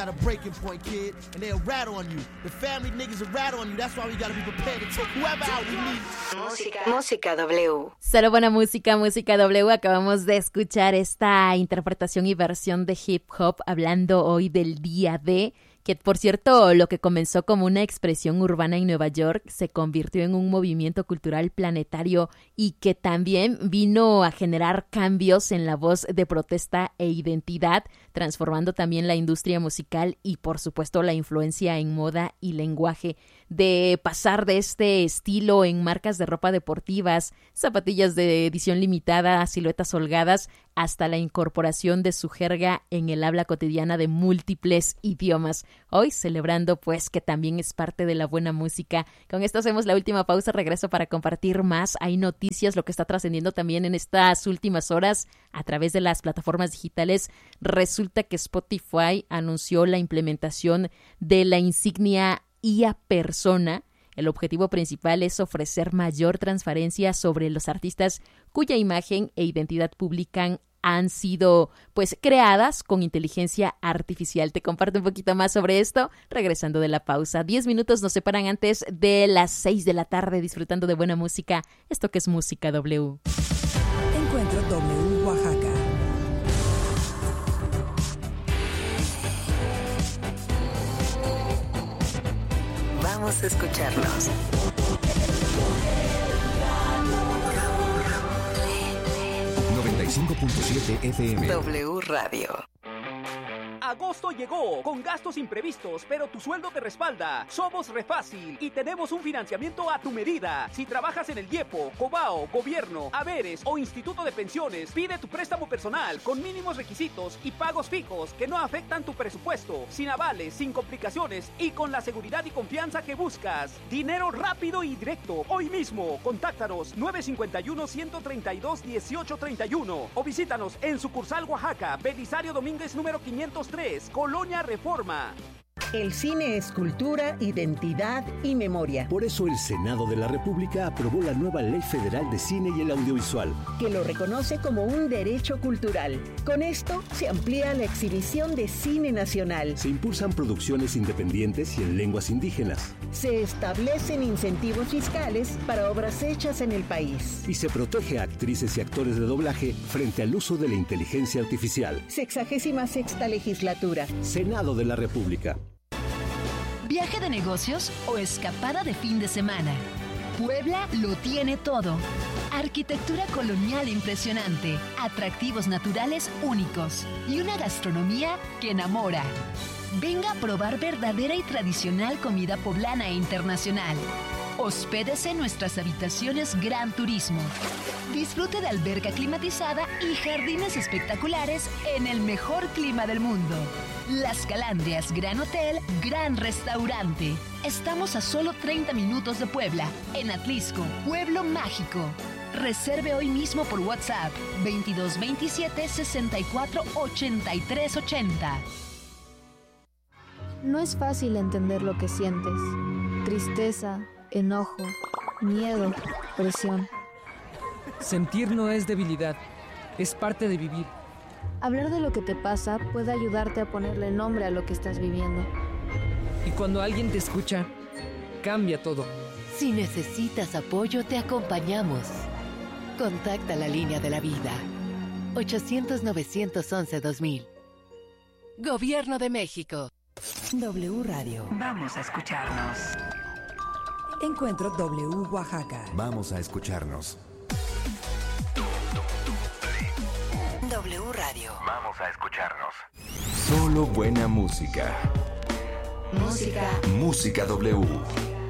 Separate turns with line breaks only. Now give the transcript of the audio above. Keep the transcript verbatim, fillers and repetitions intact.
At a breaking point, kid, and they'll rat on you. The family niggas will rat on you. That's why we gotta be prepared to take whoever out we need.
Música, música W.
Solo buena música, música W. Acabamos de escuchar esta interpretación y versión de hip hop hablando hoy del Día de... que por cierto, lo que comenzó como una expresión urbana en Nueva York se convirtió en un movimiento cultural planetario y que también vino a generar cambios en la voz de protesta e identidad, transformando también la industria musical y por supuesto la influencia en moda y lenguaje. De pasar de este estilo en marcas de ropa deportivas, zapatillas de edición limitada, siluetas holgadas, hasta la incorporación de su jerga en el habla cotidiana de múltiples idiomas. Hoy celebrando pues que también es parte de la buena música. Con esto hacemos la última pausa, regreso para compartir más. Hay noticias, lo que está trascendiendo también en estas últimas horas a través de las plataformas digitales. Resulta que Spotify anunció la implementación de la insignia I A Persona. El objetivo principal es ofrecer mayor transparencia sobre los artistas cuya imagen e identidad pública han sido pues creadas con inteligencia artificial. Te comparto un poquito más sobre esto regresando de la pausa. Diez minutos nos separan antes de las seis de la tarde disfrutando de buena música. Esto que es Música W.
Encuentro W Oaxaca.
Vamos a escucharnos.
noventa y cinco punto siete F M.
W Radio.
Agosto llegó con gastos imprevistos, pero tu sueldo te respalda. Somos Refácil y tenemos un financiamiento a tu medida. Si trabajas en el IEPO, Cobao, Gobierno, Haberes o Instituto de Pensiones, pide tu préstamo personal con mínimos requisitos y pagos fijos que no afectan tu presupuesto, sin avales, sin complicaciones y con la seguridad y confianza que buscas. Dinero rápido y directo. Hoy mismo, contáctanos nueve cinco uno, uno tres dos, uno ocho tres uno o visítanos en sucursal Oaxaca, Belisario Domínguez número quinientos tres, Colonia Reforma.
El cine es cultura, identidad y memoria.
Por eso el Senado de la República aprobó la nueva Ley Federal de Cine y el Audiovisual,
que lo reconoce como un derecho cultural. Con esto se amplía la exhibición de cine nacional.
Se impulsan producciones independientes y en lenguas indígenas.
Se establecen incentivos fiscales para obras hechas en el país.
Y se protege a actrices y actores de doblaje frente al uso de la inteligencia artificial.
Sexagésima sexta legislatura.
Senado de la República.
¿Viaje de negocios o escapada de fin de semana? Puebla lo tiene todo. Arquitectura colonial impresionante, atractivos naturales únicos y una gastronomía que enamora. Venga a probar verdadera y tradicional comida poblana e internacional. Hospédese en nuestras habitaciones Gran Turismo. Disfrute de alberca climatizada y jardines espectaculares en el mejor clima del mundo. Las Calandrias Gran Hotel, Gran Restaurante. Estamos a solo treinta minutos de Puebla, en Atlisco, Pueblo Mágico. Reserve hoy mismo por WhatsApp veintidós veintisiete sesenta y cuatro ochenta y tres ochenta.
No es fácil entender lo que sientes. Tristeza, enojo, miedo, presión.
Sentir no es debilidad, es parte de vivir.
Hablar de lo que te pasa puede ayudarte a ponerle nombre a lo que estás viviendo.
Y cuando alguien te escucha, cambia todo.
Si necesitas apoyo, te acompañamos. Contacta la línea de la vida. ochocientos, novecientos once, dos mil. Gobierno de México.
W Radio.
Vamos a escucharnos.
Encuentro W Oaxaca.
Vamos a escucharnos.
W Radio.
Vamos a escucharnos. Solo buena música.
Música.
Música W.